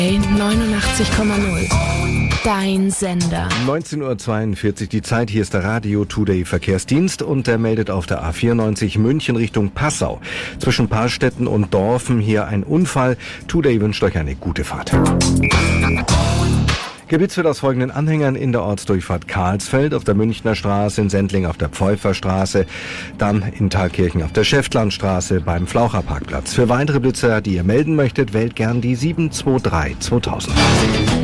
89,0. Dein Sender. 19:42 Uhr die Zeit. Hier ist der Radio Today Verkehrsdienst und der meldet auf der A94 München Richtung Passau. Zwischen Paarstetten und Dorfen hier ein Unfall. Today wünscht euch eine gute Fahrt. Geblitzt wird aus folgenden Anhängern in der Ortsdurchfahrt Karlsfeld, auf der Münchner Straße, in Sendling auf der Pfeuferstraße, dann in Thalkirchen auf der Schäftlarnstraße beim Flaucherparkplatz. Für weitere Blitzer, die ihr melden möchtet, wählt gern die 723 2000.